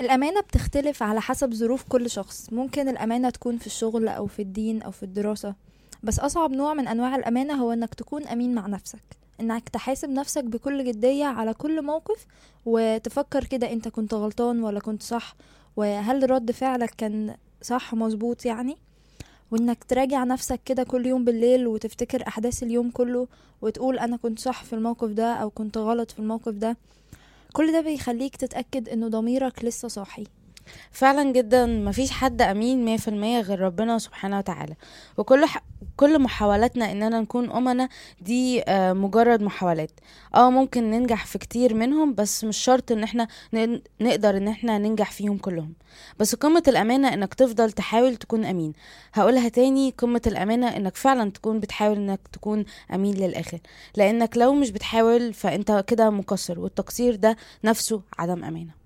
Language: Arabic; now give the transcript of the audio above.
الأمانة بتختلف على حسب ظروف كل شخص. ممكن الأمانة تكون في الشغل أو في الدين أو في الدراسة، بس أصعب نوع من أنواع الأمانة هو أنك تكون أمين مع نفسك، أنك تحاسب نفسك بكل جدية على كل موقف، وتفكر كده أنت كنت غلطان ولا كنت صح، وهل رد فعلك كان صح مظبوط يعني. وانك تراجع نفسك كده كل يوم بالليل وتفتكر احداث اليوم كله وتقول انا كنت صح في الموقف ده او كنت غلط في الموقف ده. كل ده بيخليك تتأكد انه ضميرك لسه صاحي. فعلا جدا، مفيش حد امين 100% غير ربنا سبحانه وتعالى. كل محاولاتنا اننا نكون امنا دي مجرد محاولات. ممكن ننجح في كتير منهم، بس مش شرط ان احنا نقدر ان احنا ننجح فيهم كلهم. بس قمة الامانة انك تفضل تحاول تكون امين. هقولها تاني، قمة الامانة انك فعلا تكون بتحاول انك تكون امين للاخر، لانك لو مش بتحاول فانت كده مقصر، والتقصير ده نفسه عدم امانة.